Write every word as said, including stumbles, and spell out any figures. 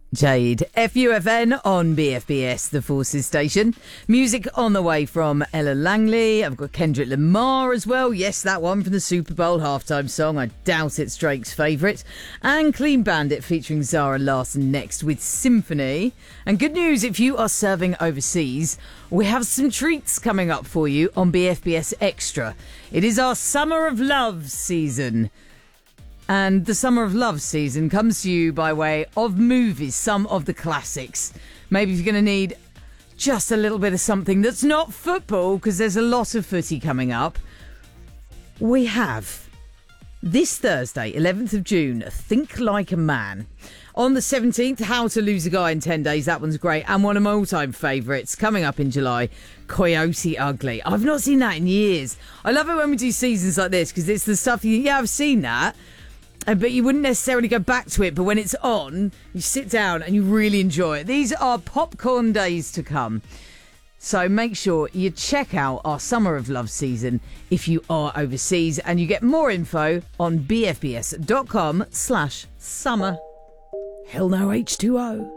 Jade, F U F N on B F B S, the Forces station. Music on the way from Ella Langley. I've got Kendrick Lamar as well. Yes, that one from the Super Bowl halftime song. I doubt it's Drake's favourite. And Clean Bandit featuring Zara Larsson next with Symphony. And good news, if you are serving overseas, we have some treats coming up for you on B F B S Extra. It is our Summer of Love season. And the Summer of Love season comes to you by way of movies, some of the classics. Maybe if you're going to need just a little bit of something that's not football, because there's a lot of footy coming up. We have this Thursday, eleventh of June, Think Like a Man. On the seventeenth, How to Lose a Guy in ten days. That one's great. And one of my all-time favourites, coming up in July, Coyote Ugly. I've not seen that in years. I love it when we do seasons like this, because it's the stuff you yeah, I've seen that. But you wouldn't necessarily go back to it. But when it's on, you sit down and you really enjoy it. These are popcorn days to come. So make sure you check out our Summer of Love season if you are overseas. And you get more info on bfbs.com slash summer. Hell no H two O.